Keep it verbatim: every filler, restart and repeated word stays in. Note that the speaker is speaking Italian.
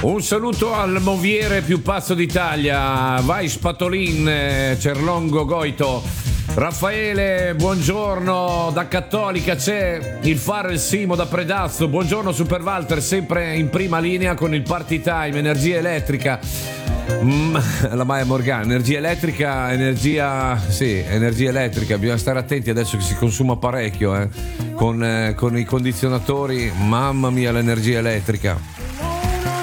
Un saluto al moviere più pazzo d'Italia, vai Spatolin, eh, Cerlongo Goito. Raffaele, buongiorno da Cattolica, c'è il Faro e il Simo da Predazzo. Buongiorno Super Walter, sempre in prima linea con il Party Time, energia elettrica. Mm, la Maia Morgana, energia elettrica, energia, sì, energia elettrica, bisogna stare attenti adesso che si consuma parecchio, eh, con, eh, con i condizionatori, mamma mia l'energia elettrica.